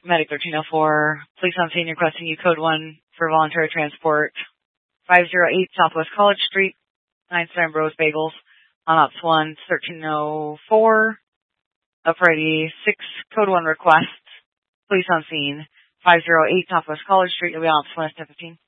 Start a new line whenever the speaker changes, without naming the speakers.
Medic 1304, police on scene requesting you code 1 for voluntary transport. 508 Southwest College Street, 9 Rose Bagels, on Ops 1, 1304. Uprighty 6, code 1 request, police on scene. 508 Southwest College Street, you'll be on Ops 1, step 15.